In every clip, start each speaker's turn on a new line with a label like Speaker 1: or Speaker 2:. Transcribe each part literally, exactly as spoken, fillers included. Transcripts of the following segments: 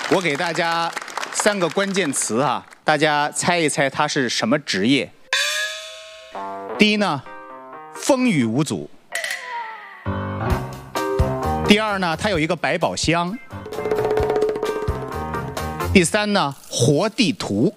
Speaker 1: 我给大家三个关键词哈，大家猜一猜他是什么职业？第一呢，风雨无阻；第二呢，他有一个百宝箱；第三呢，活地图。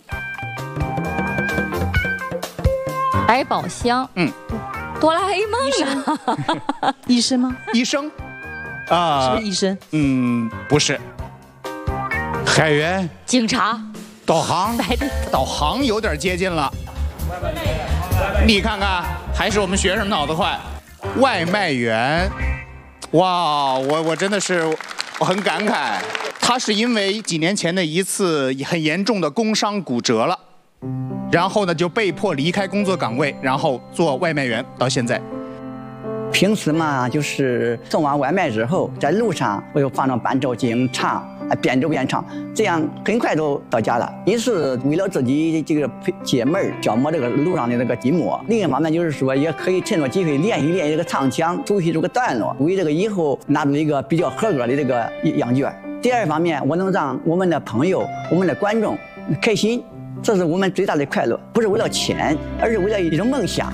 Speaker 2: 百宝箱，
Speaker 1: 嗯，
Speaker 2: 哆啦 A 梦啊，
Speaker 3: 医生吗？
Speaker 1: 医生，啊、
Speaker 3: 是不是医生？
Speaker 1: 嗯，不是。
Speaker 4: 海员、
Speaker 2: 警察、
Speaker 4: 导航、
Speaker 2: 白的
Speaker 1: 导航有点接近了。你看看，还是我们学生脑子快。外卖员，哇，我我真的是我很感慨，他是因为几年前的一次很严重的工伤骨折了，然后呢就被迫离开工作岗位，然后做外卖员到现在。
Speaker 5: 平时嘛，就是送完外卖之后，在路上我就放上伴奏进行唱，边走边唱，这样很快就到家了。一是为了自己这个解闷消磨这个路上的这个寂寞；另一方面就是说，也可以趁着机会练习练习这个唱腔，熟悉这个段落，为这个以后拿出一个比较合格的这个样卷。第二方面，我能让我们的朋友、我们的观众开心，这是我们最大的快乐，不是为了钱，而是为了一种梦想。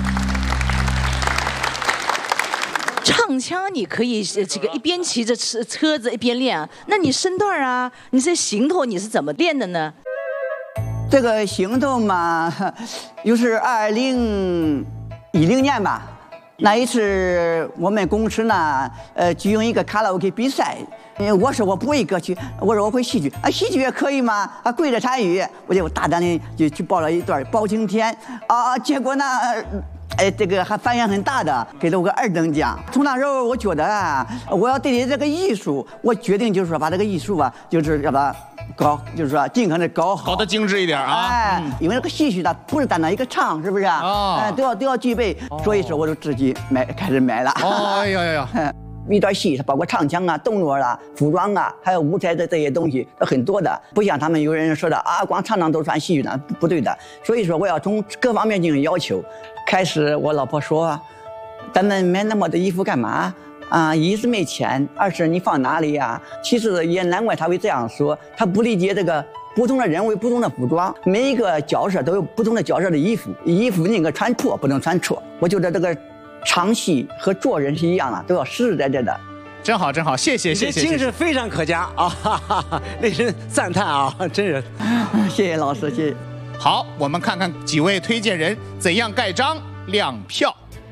Speaker 3: 唱腔你可以这个一边骑着车车子一边练啊，那你身段啊，你这行头你是怎么练的呢？
Speaker 5: 这个行头嘛，就是二零一零年吧，那一次我们公司呢，呃，举行一个卡拉 OK 比赛。我说我不会歌曲，我说我会戏剧啊，戏剧也可以吗？啊，跪着参与，我就大胆的就去报了一段《包青天》啊，结果呢。哎，这个还反响很大的，给了我个二等奖。从那时候，我觉得啊，我要对待这个艺术，我决定就是说把这个艺术吧，就是要把搞，就是说尽可能搞好，
Speaker 1: 搞得精致一点啊。
Speaker 5: 哎，嗯、因为这个戏曲它不是单单一个唱，是不是啊？哦，哎，都要都要具备。哦、所以说，我就自己买开始买了。
Speaker 1: 哦，哎呀呀呀！
Speaker 5: 一段戏，它包括唱腔啊、动作啦、服装啊，还有舞台的这些东西，都很多的。不像他们有人说的啊，光唱唱都算戏剧呢，不对的。所以说，我要从各方面进行要求。开始，我老婆说：“咱们买那么多衣服干嘛？啊，一是没钱，二是你放哪里呀？”其实也难怪她会这样说，她不理解这个不同的人为不同的服装，每一个角色都有不同的角色的衣服，衣服你可穿错，不能穿错。我觉得这个。唱戏和做人是一样的，都要实实在在的。
Speaker 1: 真好，真好，谢谢，谢谢，
Speaker 4: 精神非常可嘉啊，哈哈哈，令人赞叹啊，真是。
Speaker 5: 谢谢老师，谢谢。
Speaker 1: 好，我们看看几位推荐人怎样盖章亮票。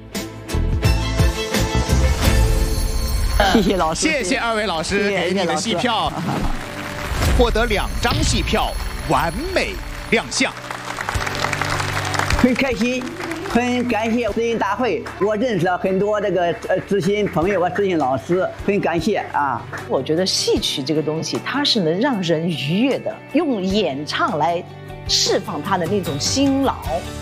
Speaker 5: 谢谢老师，
Speaker 1: 谢谢二位老师给你的戏票，
Speaker 5: 谢谢
Speaker 1: 获得两张戏票，完美亮相，
Speaker 5: 很开心。很感谢知音大会，我认识了很多这个呃知心朋友和知心老师，很感谢啊！
Speaker 3: 我觉得戏曲这个东西，它是能让人愉悦的，用演唱来释放他的那种辛劳。